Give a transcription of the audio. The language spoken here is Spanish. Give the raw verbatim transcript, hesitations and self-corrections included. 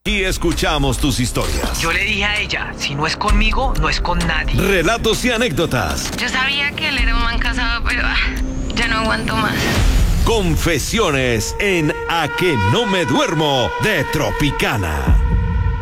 y escuchamos tus historias. Yo le dije a ella, si no es conmigo, no es con nadie. Relatos y anécdotas. Yo sabía que él era un man casado, pero ah, ya no aguanto más. Confesiones en A que no me duermo de Tropicana.